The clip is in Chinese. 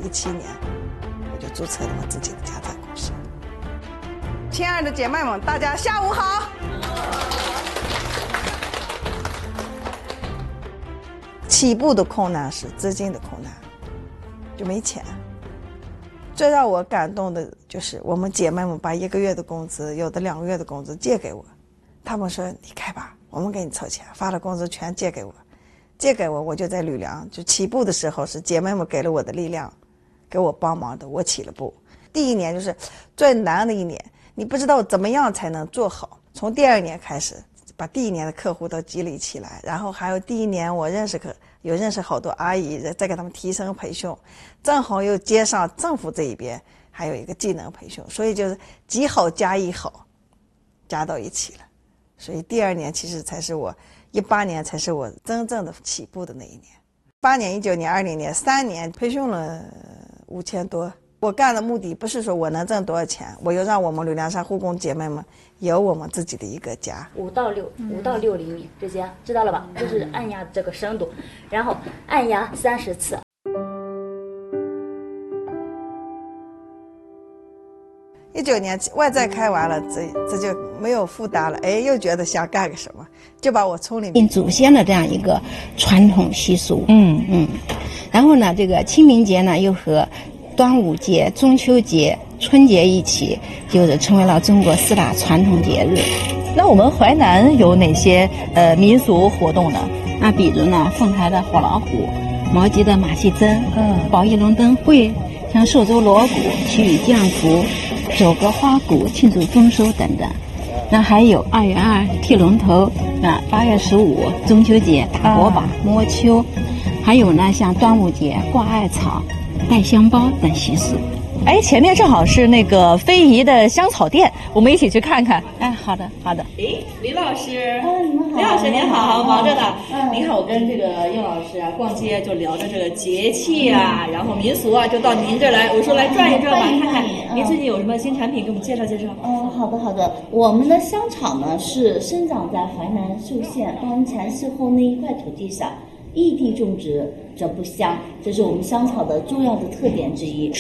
17年，我就注册了我自己的家政公司。 亲爱的姐妹们，大家下午好。 起步的困难是资金的困难，就没钱。最让我感动的就是我们姐妹们把1个月的工资，有的2个月的工资借给我，他们说你开吧，我们给你凑钱，发了工资全借给我，我就在吕梁，就起步的时候是姐妹们给了我的力量，给我帮忙的，我起了步。第1年就是最难的1年，你不知道怎么样才能做好。从第2年开始，把第1年的客户都积累起来，然后还有第1年我认识好多阿姨，再给他们提升培训，正好又接上政府这一边还有一个技能培训，所以就是几好加1好，加到一起了。所以第2年其实才是我18年才是我真正的起步的那1年。8年、19年、20年3年培训了5000多。我干的目的不是说我能挣多少钱，我又让我们吕梁山护工姐妹们有我们自己的一个家。 5到6厘米之间，知道了吧？这是按压这个深度，然后按压30次。 19年外债开完了，这就没有负担了，又觉得想干个什么，就把我村里面祖先的这样一个传统习俗，然后呢，这个清明节呢又和端午节、中秋节、春节一起，就是成为了中国4大传统节日。 那我们淮南有哪些民俗活动呢？ 那比如呢，凤台的火老虎，毛集的马戏灯，宝义龙灯会，像寿州锣鼓、祈雨降福、走个花鼓庆祝丰收等等。那还有2月2剃龙头，8月15中秋节打火把、摸秋，还有呢像端午节挂艾草、带香包等习俗。 前面正好是那个非遗的香草店，我们一起去看看。 好的。 李老师，李老师您好，忙着呢。您看我跟这个应老师逛街就聊着这个节气然后民俗就到您这儿来，我说来转一转吧，看看您最近有什么新产品，给我们介绍介绍。 好的。我们的香草呢是生长在淮南寿县安禅寺后那一块土地上，异地种植则不香，这是我们香草的重要的特点之一。